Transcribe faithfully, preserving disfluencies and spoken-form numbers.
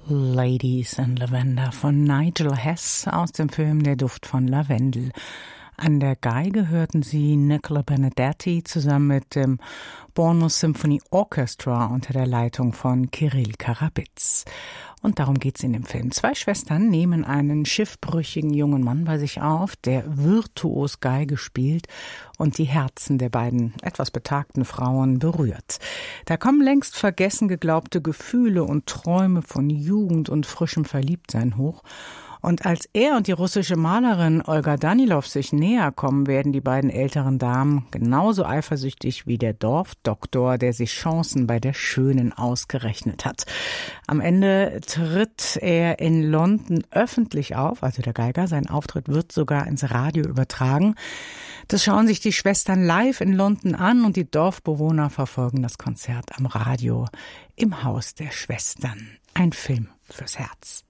Ladies in Lavender von Nigel Hess aus dem Film Der Duft von Lavendel. An der Geige hörten Sie Nicola Benedetti zusammen mit dem Bournemouth Symphony Orchestra unter der Leitung von Kirill Karabitz. Und darum geht's in dem Film. Zwei Schwestern nehmen einen schiffbrüchigen jungen Mann bei sich auf, der virtuos Geige spielt und die Herzen der beiden etwas betagten Frauen berührt. Da kommen längst vergessen geglaubte Gefühle und Träume von Jugend und frischem Verliebtsein hoch. Und als er und die russische Malerin Olga Danilov sich näher kommen, werden die beiden älteren Damen genauso eifersüchtig wie der Dorfdoktor, der sich Chancen bei der Schönen ausgerechnet hat. Am Ende tritt er in London öffentlich auf, also der Geiger. Sein Auftritt wird sogar ins Radio übertragen. Das schauen sich die Schwestern live in London an und die Dorfbewohner verfolgen das Konzert am Radio im Haus der Schwestern. Ein Film fürs Herz.